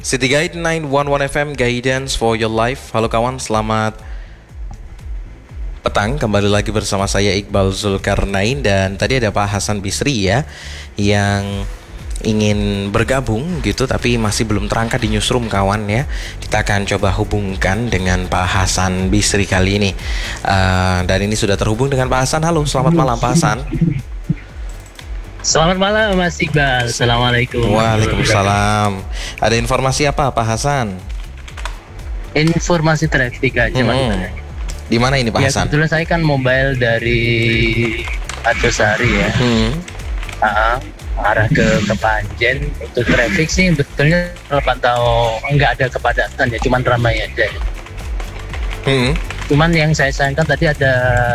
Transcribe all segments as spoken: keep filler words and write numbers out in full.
City Guide sembilan satu satu F M, Guidance for your life. Halo kawan, selamat petang. Kembali lagi bersama saya Iqbal Zulkarnain. Dan tadi ada Pak Hasan Bisri ya, yang ingin bergabung gitu, tapi masih belum terangkat di newsroom kawan ya. Kita akan coba hubungkan dengan Pak Hasan Bisri kali ini. uh, Dan ini sudah terhubung dengan Pak Hasan. Halo, selamat malam Pak Hasan. Selamat malam Mas Iqbal. Assalamualaikum. Waalaikumsalam. Ada informasi apa Pak Hasan? Informasi traffic aja hmm. Mas. Di mana ini Pak ya, Hasan? Kebetulan saya kan mobile dari Arjosari ya. Hmm. Uh, arah ke Kepanjen. Untuk traffic sih betulnya pantau nggak ada kepadatan ya, cuman ramai aja. Hmm. Cuman yang saya sayangkan tadi ada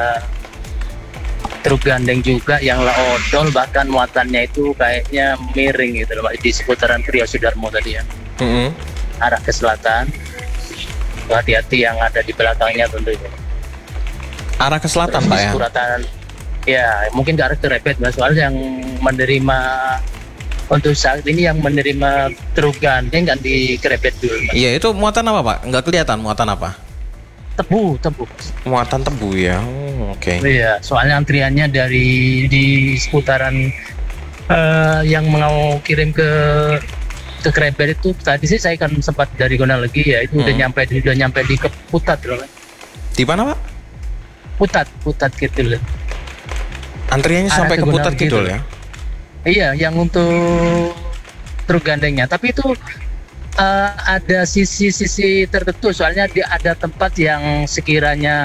truk gandeng juga yang lah odol, bahkan muatannya itu kayaknya miring gitu loh di seputaran Priyo Sudarmo tadi ya. Mm-hmm. Arah ke selatan. Hati-hati yang ada di belakangnya tentunya. Arah ke selatan Pak ya? Suratan, ya mungkin ke arah ke Repet Mas, soalnya yang menerima untuk saat ini yang menerima truk gandeng kan di Krepet dulu Mas. Iya, itu muatan apa Pak? Nggak kelihatan muatan apa? Tebu, tebu. Muatan tebu ya. Oh, oke. Okay. Iya, soalnya antriannya dari di seputaran uh, yang mau kirim ke ke Krepet itu tadi sih saya kan sempat dari Gonalegi ya, itu hmm. udah nyampe udah nyampe di Putat loh. Di mana Pak? Putat, Putat gitu loh. Antriannya arah sampai ke, ke Putat gitu ya? Iya, yang untuk truk gandengnya. Tapi itu uh, ada sisi-sisi tertentu, soalnya dia ada tempat yang sekiranya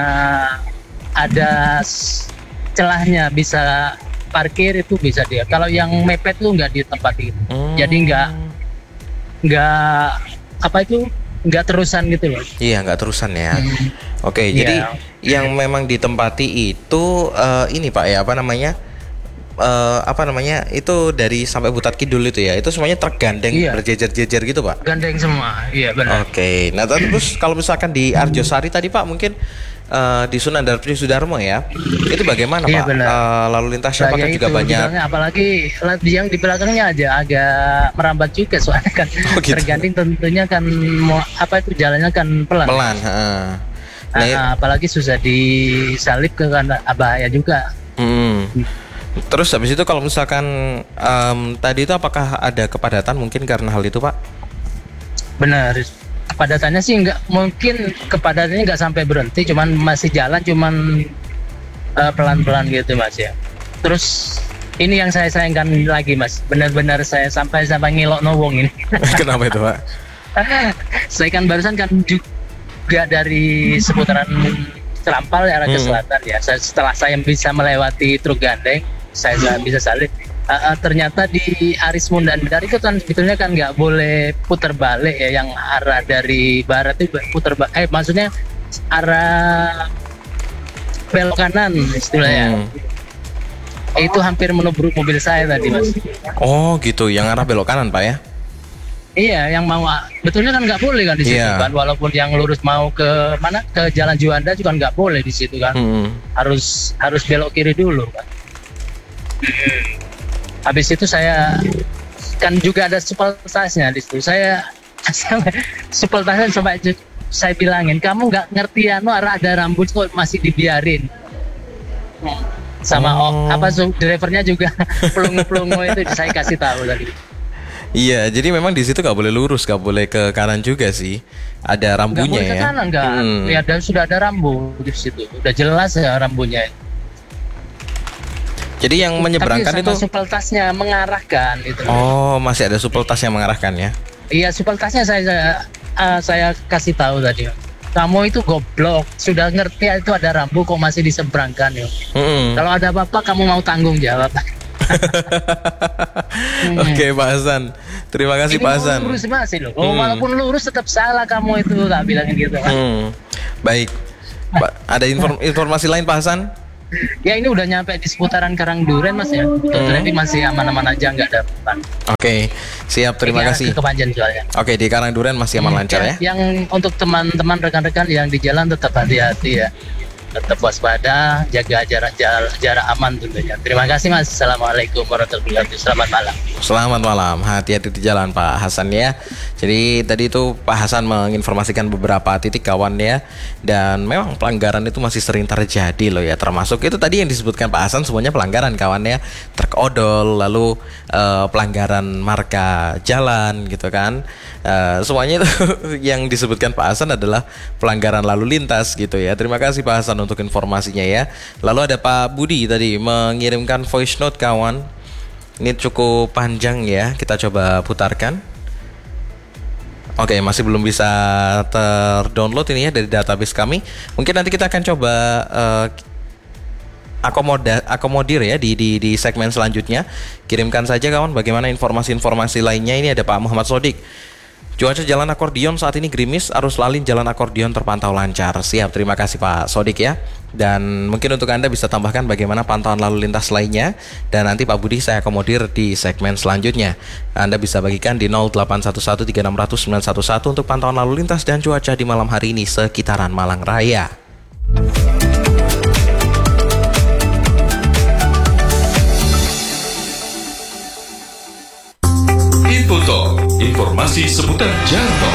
ada celahnya bisa parkir itu bisa dia. Kalau yang mepet tuh nggak di tempat itu. Hmm. Jadi nggak nggak apa itu nggak terusan gitu loh. Iya, nggak terusan ya. Hmm. Oke, okay, yeah. Jadi yang memang ditempati itu uh, ini Pak ya, apa namanya? Uh, apa namanya itu dari sampai Putat Kidul itu ya, itu semuanya truk gandeng iya. berjejer-jejer gitu Pak? Gandeng semua, iya benar. Oke, okay. Nah terus kalau misalkan di Arjosari tadi Pak, mungkin uh, di Sunan Dar Priyo Sudarmo ya, itu bagaimana iya, Pak? Uh, lalu lintasnya apakah juga itu, banyak? Apalagi yang di belakangnya aja agak merambat juga, soalnya kan oh, gitu. Tergantung tentunya kan mau apa itu jalannya kan pelan. Pelan. Uh. Nah, nah, apalagi susah disalip ke kan bahaya juga. Hmm. Terus habis itu kalau misalkan um, tadi itu apakah ada kepadatan mungkin karena hal itu Pak? Benar, kepadatannya sih nggak mungkin, kepadatannya nggak sampai berhenti, cuman masih jalan, cuman uh, pelan-pelan gitu Mas ya. Terus ini yang saya sayangkan lagi Mas, benar-benar saya sampai sampai ngilok nowong ini. Kenapa itu Pak? Saya kan barusan kan juga dari seputaran Cerampal ya, arah ke hmm. selatan ya. Setelah saya bisa melewati truk gandeng, saya nggak bisa salib. Uh, uh, ternyata di Aris Mundan dari itu kan sebetulnya kan nggak boleh putar balik ya, yang arah dari barat itu putar balik. Eh maksudnya arah belok kanan istilahnya. Hmm. Itu hampir menubruk mobil saya tadi Mas. Oh gitu, yang arah belok kanan Pak ya? Iya, yang mau betulnya kan nggak boleh kan di situ yeah. kan, walaupun yang lurus mau ke mana ke Jalan Juanda juga nggak boleh di situ kan, hmm. harus harus belok kiri dulu kan. Habis itu saya kan juga ada supeltasnya di situ, saya supeltasnya sampai saya bilangin, kamu nggak ngerti ya, no arah ada rambut kok masih dibiarin. Sama oh. oh, apa drivernya juga pelungu-pelungu itu saya kasih tahu tadi. Iya, jadi memang di situ nggak boleh lurus, nggak boleh ke kanan juga sih. Ada rambunya ya. Nggak boleh ke kanan nggak? Hmm. Ya, dan sudah ada rambu di situ, udah jelas ya rambunya. Jadi yang menyeberangkan tapi itu supeltasnya mengarahkan itu. Oh, masih ada supeltas yang mengarahkan ya? Iya, supeltasnya saya saya, uh, saya kasih tahu tadi. Kamu itu goblok, sudah ngerti itu ada rambu kok masih diseberangkan ya. Hmm. Kalau ada apa-apa kamu mau tanggung jawab. hmm. Oke Pak Hasan, terima kasih ini Pak Hasan. Lurus masih loh. Oh, hmm. Walaupun lurus tetap salah kamu itu, tak bilangin gitu kan. Hmm. Baik, Pak, ada inform- informasi lain Pak Hasan? Ya ini udah nyampe di seputaran Karangduren Mas ya. Tapi hmm. masih aman-aman aja, nggak ada beban. Oke, siap, terima ini kasih. Ke Kepanjen soalnya. Oke, di Karangduren masih aman hmm, lancar ya. Yang untuk teman-teman rekan-rekan yang di jalan tetap hati-hati ya. tetap waspada, jaga jarak jarak, jarak aman tentunya. Terima kasih Mas. Assalamualaikum warahmatullahi wabarakatuh. Selamat malam. Selamat malam, hati-hati di jalan Pak Hasan ya. Jadi tadi itu Pak Hasan menginformasikan beberapa titik kawan ya. Dan memang pelanggaran itu masih sering terjadi loh ya. Termasuk itu tadi yang disebutkan Pak Hasan semuanya pelanggaran kawan ya. Truk odol, lalu uh, pelanggaran marka jalan gitu kan. Uh, semuanya itu yang disebutkan Pak Hasan adalah pelanggaran lalu lintas gitu ya. Terima kasih Pak Hasan untuk informasinya ya. Lalu ada Pak Budi tadi mengirimkan voice note kawan. Ini cukup panjang ya. Kita coba putarkan. Oke, masih belum bisa terdownload ini ya dari database kami. Mungkin nanti kita akan coba uh, akomoda akomodir ya di di di segmen selanjutnya. Kirimkan saja kawan bagaimana informasi-informasi lainnya. Ini ada Pak Muhammad Sodik. Cuaca jalan akordion saat ini gerimis, arus lalin jalan akordion terpantau lancar. Siap, terima kasih Pak Sodik ya. Dan mungkin untuk Anda bisa tambahkan bagaimana pantauan lalu lintas lainnya. Dan nanti Pak Budi saya akomodir di segmen selanjutnya. Anda bisa bagikan di nol delapan satu satu tiga enam nol nol sembilan satu satu untuk pantauan lalu lintas dan cuaca di malam hari ini sekitaran Malang Raya. Infotalk, informasi seputar jalan tol.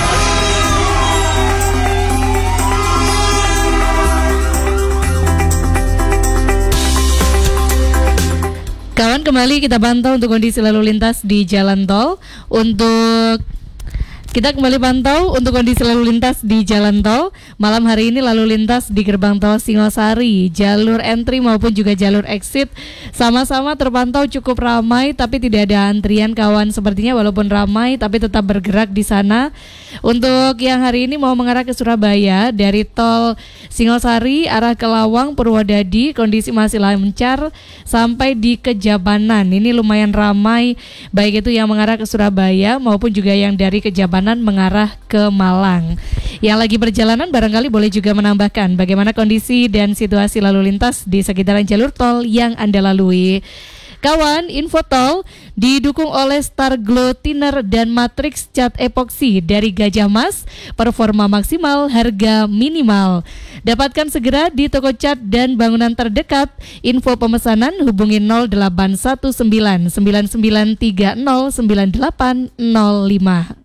Kawan, kembali kita pantau untuk kondisi lalu lintas di jalan tol. Untuk Kita kembali pantau untuk kondisi lalu lintas di jalan tol. Malam hari ini lalu lintas di gerbang tol Singosari, jalur entry maupun juga jalur exit sama-sama terpantau cukup ramai, tapi tidak ada antrian kawan. Sepertinya walaupun ramai tapi tetap bergerak di sana. Untuk yang hari ini mau mengarah ke Surabaya dari tol Singosari arah ke Lawang Purwodadi, kondisi masih lancar sampai di Kejabanan. Ini lumayan ramai, baik itu yang mengarah ke Surabaya maupun juga yang dari Kejabanan mengarah ke Malang. Yang lagi perjalanan barangkali boleh juga menambahkan bagaimana kondisi dan situasi lalu lintas di sekitaran jalur tol yang Anda lalui. Kawan, info tol didukung oleh Star Glow Thinner dan Matrix Cat Epoxy dari Gajah Mas, performa maksimal, harga minimal. Dapatkan segera di toko cat dan bangunan terdekat. Info pemesanan hubungi nol delapan satu sembilan sembilan sembilan tiga nol sembilan delapan nol lima.